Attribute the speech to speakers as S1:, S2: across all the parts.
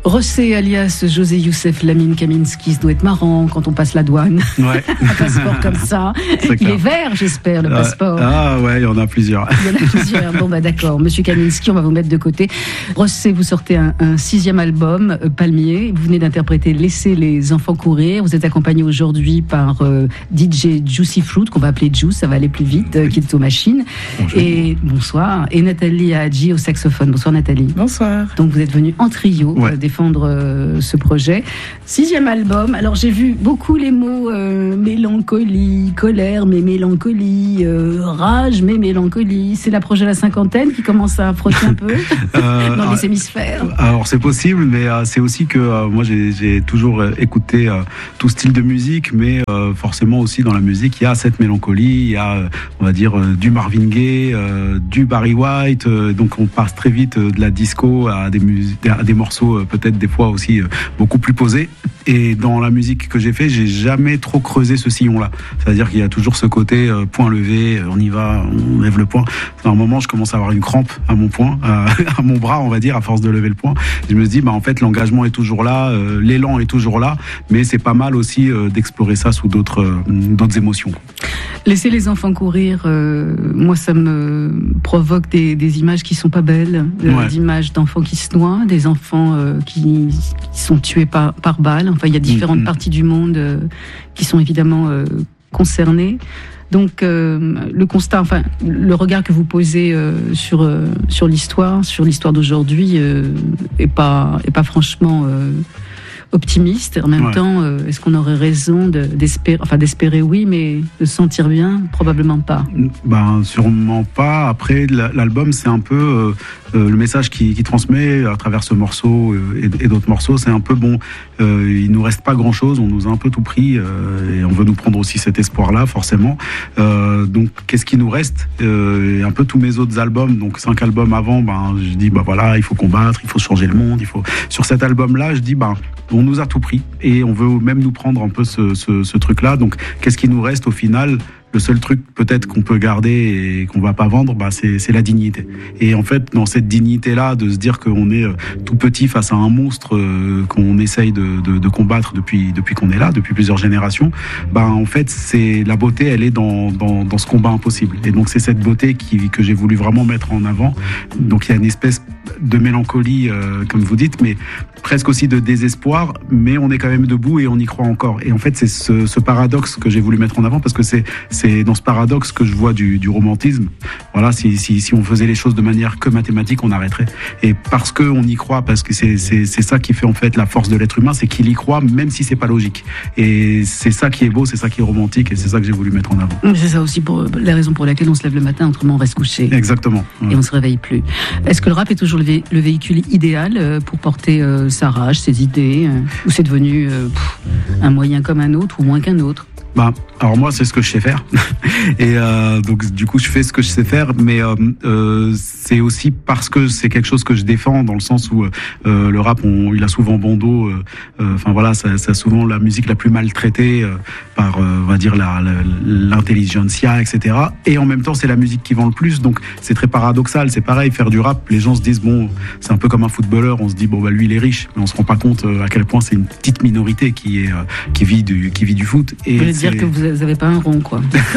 S1: Rossé alias José Youssef Lamine Kaminski, ça doit être marrant quand on passe la douane.
S2: Ouais.
S1: Un passeport comme ça. Il est vert, j'espère, le passeport.
S2: Ah ouais, il y en a plusieurs.
S1: Il y en a plusieurs. Bon, d'accord. Monsieur Kaminski, on va vous mettre de côté. Rossé, vous sortez un 6e album, Palmier. Vous venez d'interpréter Laissez les enfants courir. Vous êtes accompagné aujourd'hui par DJ Juicy Fruit, qu'on va appeler Juice, ça va aller plus vite, qui est aux machines. Bonjour. Et bonsoir. Et Nathalie Hadji au saxophone. Bonsoir Nathalie.
S3: Bonsoir.
S1: Donc vous êtes venue en trio défendre ce projet. 6e album. Alors j'ai vu beaucoup les mots mélancolie, colère, mais mélancolie, rage, mais mélancolie. C'est l'approche de la cinquantaine qui commence à frotter un peu dans les hémisphères.
S2: Alors c'est possible, mais c'est aussi que moi j'ai toujours écouté tout style de musique, mais forcément aussi dans la musique il y a cette mélancolie, il y a on va dire du Marvin Gaye, du Barry White, donc on passe très vite de la disco à des morceaux peut-être des fois aussi beaucoup plus posés. Et dans la musique que j'ai fait, j'ai jamais trop creusé ce sillon-là. C'est-à-dire qu'il y a toujours ce côté point levé, on y va, on lève le poing. À un moment, je commence à avoir une crampe à mon poing, à mon bras, on va dire, à force de lever le poing. Je me dis, en fait, l'engagement est toujours là, l'élan est toujours là, mais c'est pas mal aussi d'explorer ça sous d'autres émotions.
S1: Laisser les enfants courir, moi, ça me provoque des images qui sont pas belles, d'images d'enfants qui se noient, des enfants qui sont tués par balles. Enfin, il y a différentes parties du monde qui sont évidemment concernées. Donc, le constat, enfin, le regard que vous posez sur l'histoire d'aujourd'hui, est pas franchement optimiste. En même temps, est-ce qu'on aurait raison d'espérer oui, mais de se sentir bien, probablement pas.
S2: Sûrement pas. Après, l'album, c'est un peu le message qui transmet à travers ce morceau et d'autres morceaux. C'est un peu il nous reste pas grand-chose. On nous a un peu tout pris et on veut nous prendre aussi cet espoir-là, forcément. Donc, qu'est-ce qui nous reste un peu tous mes autres albums. Donc, 5 albums avant, je dis voilà, il faut combattre, il faut changer le monde. Sur cet album-là, je dis on nous a tout pris et on veut même nous prendre un peu ce truc-là. Donc, qu'est-ce qui nous reste au final ? Le seul truc peut-être qu'on peut garder et qu'on va pas vendre, c'est la dignité. Et en fait, dans cette dignité-là, de se dire qu'on est tout petit face à un monstre qu'on essaye de combattre depuis qu'on est là, depuis plusieurs générations, en fait, c'est la beauté, elle est dans ce combat impossible. Et donc c'est cette beauté que j'ai voulu vraiment mettre en avant. Donc il y a une espèce de mélancolie, comme vous dites, mais presque aussi de désespoir, mais on est quand même debout et on y croit encore. Et en fait, c'est ce paradoxe que j'ai voulu mettre en avant, parce que c'est dans ce paradoxe que je vois du romantisme. Voilà, si on faisait les choses de manière que mathématique, on arrêterait. Et parce que on y croit, parce que c'est ça qui fait en fait la force de l'être humain, c'est qu'il y croit même si c'est pas logique. Et c'est ça qui est beau, c'est ça qui est romantique, et c'est ça que j'ai voulu mettre en avant.
S1: C'est ça aussi la raison pour laquelle on se lève le matin, autrement on reste couché.
S2: Exactement.
S1: Et on se réveille plus. Est-ce que le rap est toujours le véhicule idéal pour porter sa rage, ses idées, ou c'est devenu un moyen comme un autre ou moins qu'un autre?
S2: Alors moi, c'est ce que je sais faire. Et donc, du coup, je fais ce que je sais faire. Mais c'est aussi parce que c'est quelque chose que je défends, dans le sens où le rap, il a souvent bon dos. C'est souvent la musique la plus maltraitée par, on va dire, l'intelligentsia, etc. Et en même temps, c'est la musique qui vend le plus. Donc, c'est très paradoxal. C'est pareil, faire du rap, les gens se disent, c'est un peu comme un footballeur. On se dit, lui, il est riche. Mais on se rend pas compte à quel point c'est une petite minorité qui vit du foot. Et
S1: vous voulez dire que vous n'avez pas un rond, quoi.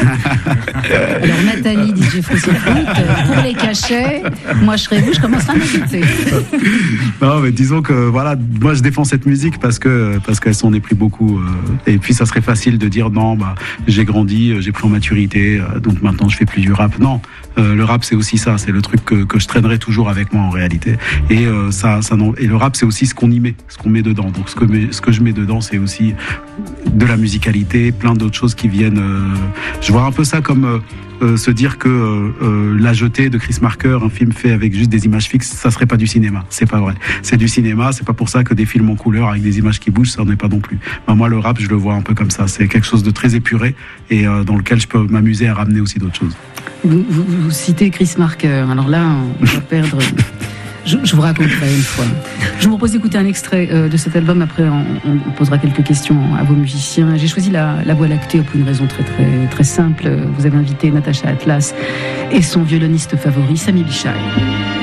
S1: Alors, Nathalie, DJ Fruit, pour les cachets, moi, je serais vous, je commencerai à m'écouter.
S2: Non, mais disons que, moi, je défends cette musique parce qu'elle s'en est plus beaucoup. Et puis, ça serait facile de dire, non, j'ai grandi, j'ai pris en maturité, donc maintenant, je fais plus du rap. Non, le rap, c'est aussi ça. C'est le truc que je traînerai toujours avec moi, en réalité. Et et le rap, c'est aussi ce qu'on y met, ce qu'on met dedans. Donc, ce que je mets dedans, c'est aussi de la musicalité, plein d'autres choses qui viennent. Je vois un peu ça comme se dire que La Jetée de Chris Marker, un film fait avec juste des images fixes, ça serait pas du cinéma. C'est pas vrai. C'est du cinéma. C'est pas pour ça que des films en couleur avec des images qui bougent, ça n'en est pas non plus. Moi, le rap, je le vois un peu comme ça. C'est quelque chose de très épuré et dans lequel je peux m'amuser à ramener aussi d'autres choses.
S1: Vous citez Chris Marker. Alors là, on va perdre. Je vous raconterai une fois. Je vous propose d'écouter un extrait de cet album. Après, on posera quelques questions à vos musiciens. J'ai choisi la Voie lactée pour une raison très, très, très simple. Vous avez invité Natacha Atlas et son violoniste favori, Sami Bichai.